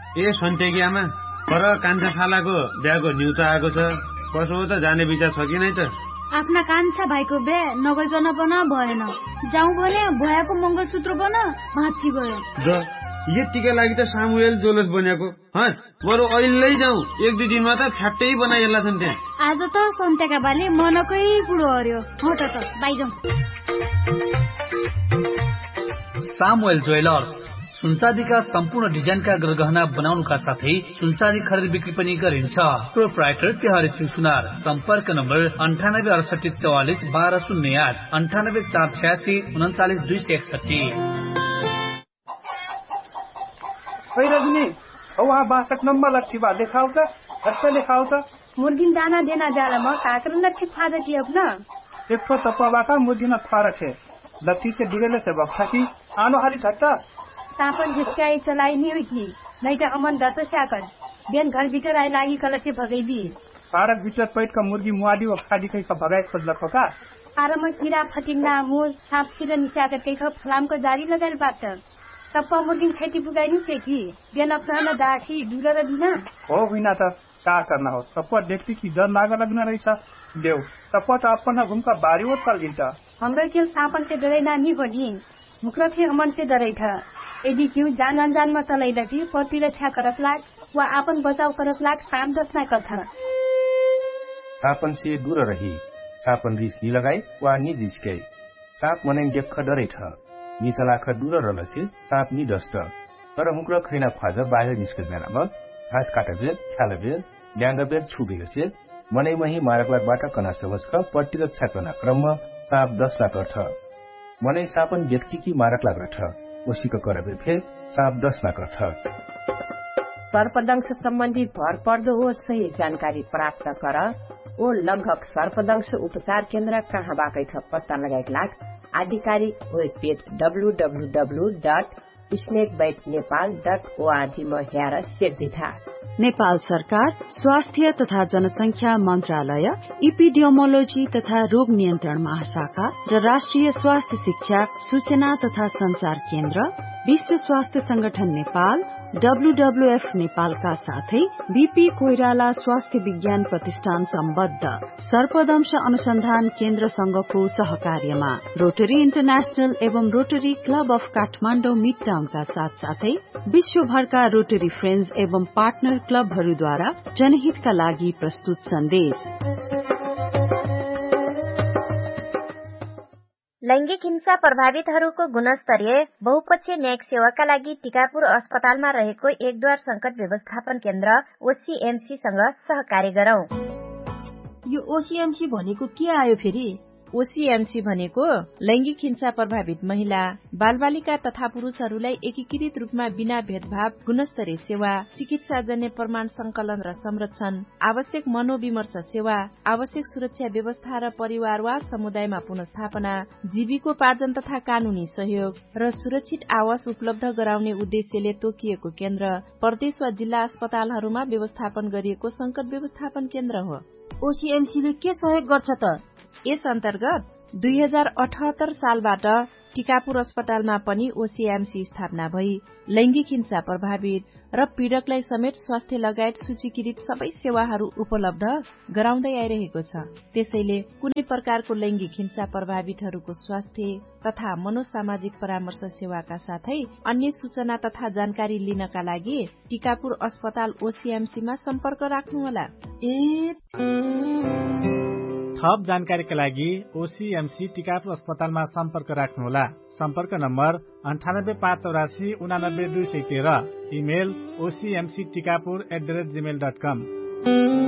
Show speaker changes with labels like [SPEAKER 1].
[SPEAKER 1] ए सन्तेकी आमा, पर कान्छा खालाको बिहाको न्युज आएको छ। कसो हो त, जाने विचार छ कि नै त?
[SPEAKER 2] आफ्ना कान्छा भाइको बिहे नगइकन पनि भएन। जाउँ भने भयाको मङ्गलसूत्र बन भाँच्ची गयो।
[SPEAKER 1] यतिका लागि त सामुएल जोलस बनेको। बरु अहिले जाउँ, 1-2 दिनमा त फ्याट्टै बनाइएला छन् त्यहाँ।
[SPEAKER 2] आज त सन्तेका बाले मनकै कुरो हर्यो। हट त बाइजाउँ।
[SPEAKER 3] सामुएल ज्वेलर्स सुनचाँदीका सम्पूर्ण डिजाइनका गहना बनाउनुका साथै सुनचाँदी खरिद बिक्री पनि गरिन्छ। प्रोप्राइटर तिहारी सिंह सुनार। सम्पर्क नम्बर 986844 1208 98486 39261।
[SPEAKER 4] रजनी वहाँ 62 नंबर लक्ष्य बा देखाओ त, अच्छा देखाओ त।
[SPEAKER 5] मुर्गिन दाना देना जाला म काकर लक्ष्य फादा की अपना
[SPEAKER 4] एक तो तपा बाका मुर्गिन फारा छे लक्ष्य से डिगेले से बक्सा की आनो हारी छट्टा
[SPEAKER 5] तापन जिसकाई चलाई नहीं हुई थी नहीं तो अमन दस साकर बेन घर भीतर आए लागी कलसे भगई दी
[SPEAKER 4] पारक भीतर पैट का मुर्गी मुआदी व खादी कई का भगाए खोज लको का
[SPEAKER 5] आराम कीड़ा फटिंगा मुर सांप सिर निचा कर कई का फलाम को जारी लगाल बात तप्पा मुर्गी खेती पुगाई नहीं सेकी बेन अपना दाठी दूर रबिना
[SPEAKER 4] हो बिना त का करना हो तप्पा देखती की डर नागा लगना रही सा देव तप्पा तो अपना घुमका बारी वो चल गिनता
[SPEAKER 5] हमरा के सांपन से डरे ना नहीं बनी मुकरा थे अमन से डरे था यदि क्यों जान अनजान में चलाई लगी पति रक्षा करत लाग वा आपन बचाव करत लाग काम दसना कथा
[SPEAKER 6] सापन से दूर रही सापन रिस नि लगाई वा नि जिस्कै साप मनै देख डरै छ नि चलाख दूर रहलसे साप नि डस्ट तर मुक्र खैना फाजर बाहिर निस्कदैन म घास काटबेल खालबेल ल्याङ्गबेल छुबेलसे मनै मही मारकलाबाट कना सबस्क पट्टी रक्षा कना क्रम साप 10 लाख अर्थ मनै सापन व्यक्ति की मारकला गर्छ ओसीको करबे फेर साप 10 लाख अर्थ
[SPEAKER 7] सर्पदंश सम्बन्धी भरपर्दो हो सही जानकारी प्राप्त गर ओ लगभग सर्पदंश उपचार केन्द्र कहाँ बाकै छ पत्ता लगाएका लाग आधिकारिक वेब पेज www.snakebitenepal.org मा हेर सेक्दिथा
[SPEAKER 8] नेपाल सरकार स्वास्थ्य तथा जनसंख्या मन्त्रालय इपिडियोमोलोजी तथा रोग नियन्त्रण महाशाखा र राष्ट्रिय स्वास्थ्य शिक्षा सूचना तथा संचार केन्द्र विश्व स्वास्थ्य संगठन नेपाल WWF नेपालका साथै बीपी कोइराला स्वास्थ्य विज्ञान प्रतिष्ठान सम्बद्ध सर्पदंश अनुसन्धान केन्द्र संघको सहकार्यमा रोटरी इन्टरनेशनल एवं rotary club of Kathmandu mid टाउनका साथसाथै विश्वभरका रोटरी फ्रेन्ड्स एवं पार्टनर क्लबहरूद्वारा जनहितका लागि प्रस्तुत सन्देश।
[SPEAKER 9] लैंगिक हिंसा प्रभावितहरूको गुणस्तरीय बहुपक्षीय न्यायिक सेवाका लागि टिकापुर अस्पतालमा रहेको एकद्वार संकट व्यवस्थापन केन्द्र ओसीएमसीसँग सहकार्य गरौं।
[SPEAKER 10] यो ओसीएमसी भनेको के आयो फेरि? ओसीएमसी भनेको लैंगिक हिंसा प्रभावित महिला बालबालिका तथा पुरुषहरूलाई एकीकृत रूपमा बिना भेदभाव गुणस्तरीय सेवा, चिकित्साजन्य प्रमाण संकलन र संरक्षण, आवश्यक मनोविमर्श सेवा, आवश्यक सुरक्षा व्यवस्था र परिवार वा समुदायमा पुनर्स्थापना, जीविकोपार्जन तथा कानूनी सहयोग र सुरक्षित आवास उपलब्ध गराउने उद्देश्यले तोकिएको केन्द्र प्रदेश वा जिल्ला अस्पतालहरूमा व्यवस्थापन गरिएको संकट व्यवस्थापन केन्द्र हो। ओसीएमसीले के सहयोग गर्छ त? यस अन्तर्गत 2078 सालबाट टिकापुर अस्पतालमा पनि ओसीएमसी स्थापना भई लैंगिक हिंसा प्रभावित र पीड़कलाई समेत स्वास्थ्य लगायत सूचीकृत सबै सेवाहरू उपलब्ध गराउँदै आइरहेको छ। त्यसैले कुनै प्रकारको लैंगिक हिंसा प्रभावितहरूको स्वास्थ्य तथा मनोसामाजिक परामर्श सेवाका साथै अन्य सूचना तथा जानकारी लिनका लागि टिकापुर अस्पताल ओसीएमसीमा सम्पर्क राख्नुहोला।
[SPEAKER 11] थप जानकारीका लागि ओसीएमसी टिकापुर अस्पतालमा सम्पर्क राख्नुहोला। सम्पर्क नम्बर 98584 89213, इमेल ocmctikapur@gmail.com।